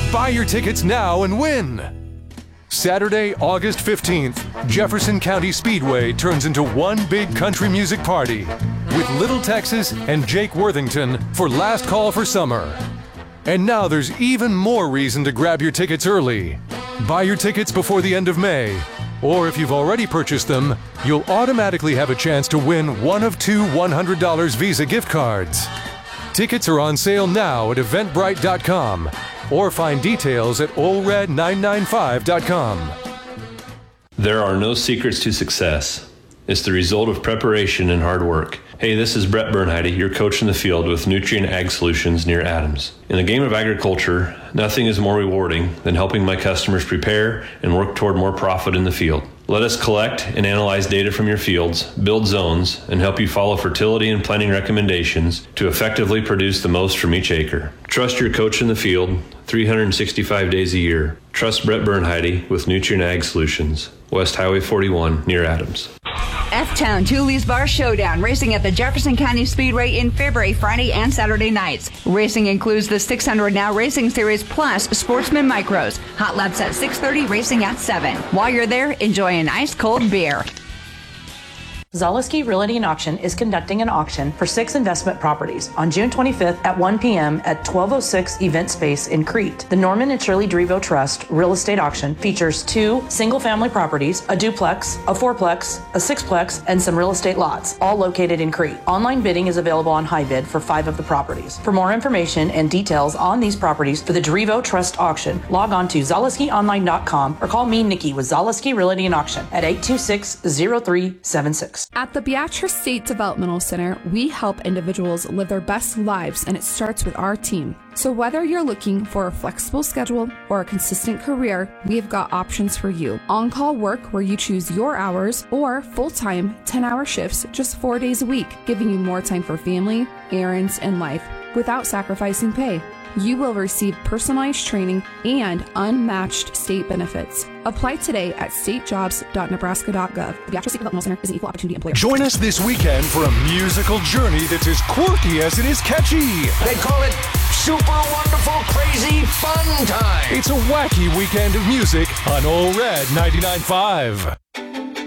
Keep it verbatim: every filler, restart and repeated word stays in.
Buy your tickets now and win! Saturday, August fifteenth, Jefferson County Speedway turns into one big country music party with Little Texas and Jake Worthington for Last Call for Summer. And now there's even more reason to grab your tickets early. Buy your tickets before the end of May, or if you've already purchased them, you'll automatically have a chance to win one of two one hundred dollar Visa gift cards. Tickets are on sale now at eventbrite dot com or find details at ole red nine nine five dot com. There are no secrets to success. It's the result of preparation and hard work. Hey, this is Brett Bernheide, your coach in the field with Nutrien Ag Solutions near Adams. In the game of agriculture, nothing is more rewarding than helping my customers prepare and work toward more profit in the field. Let us collect and analyze data from your fields, build zones, and help you follow fertility and planting recommendations to effectively produce the most from each acre. Trust your coach in the field three hundred sixty-five days a year. Trust Brett Bernheide with Nutrien Ag Solutions, West Highway forty-one near Adams. F-Town Tooley's Bar Showdown, racing at the Jefferson County Speedway in February, Friday and Saturday nights. Racing includes the six hundred Now Racing Series plus Sportsman Micros. Hot laps at six thirty, racing at seven. While you're there, enjoy an ice-cold beer. Zaleski Realty and Auction is conducting an auction for six investment properties on June twenty-fifth at one p.m. at twelve oh six Event Space in Crete. The Norman and Shirley Drevo Trust Real Estate Auction features two single-family properties, a duplex, a fourplex, a sixplex, and some real estate lots, all located in Crete. Online bidding is available on HiBid for five of the properties. For more information and details on these properties for the Drevo Trust Auction, log on to zaleski online dot com or call me, Nikki, with Zaleski Realty and Auction at eight two six, zero three seven six. At the Beatrice State Developmental Center, we help individuals live their best lives, and it starts with our team. So whether you're looking for a flexible schedule or a consistent career, we've got options for you. On-call work where you choose your hours, or full-time ten-hour shifts just four days a week, giving you more time for family, errands, and life without sacrificing pay. You will receive personalized training and unmatched state benefits. Apply today at state jobs dot nebraska dot gov. The Beatrice State Developmental Center is an equal opportunity employer. Join us this weekend for a musical journey that's as quirky as it is catchy. They call it super wonderful, crazy fun time. It's a wacky weekend of music on Ole Red ninety-nine point five.